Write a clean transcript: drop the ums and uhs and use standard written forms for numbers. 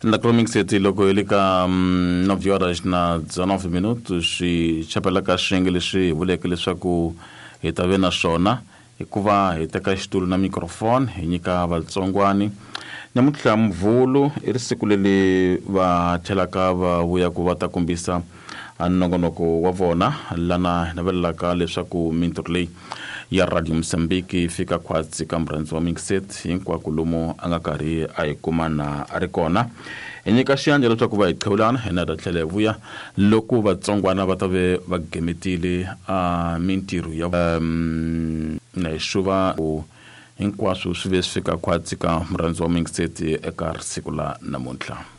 Na Chroming City loko ilika 9 horas na 19 minutos e chapelaka xingile xi vuleke leswaku hi ta ve na swona hikuva hi teka xitulu na microphone hi nyika vatsongwani namuntlha mvulu i risiku leri va thelaka va vuya ku va ta kombisa nongonoko wa vona lana navelaka leswaku mintirho leyi ya Radio Mozambique fika khwatsi ka murhandzi wa Mingset hinkwako lomu a nga karhi a hi kumana a ri kona hi nyika xiyanja leswaku va hi qhewulana hi na ta tlhela hi vuya loko vatsongwana va ta ve va gemetile mintirho ya na hi xuva hinkwaswo swi ve swi fika khwatsi ka murhandzi wa Mingset eka risiku la namuntlha.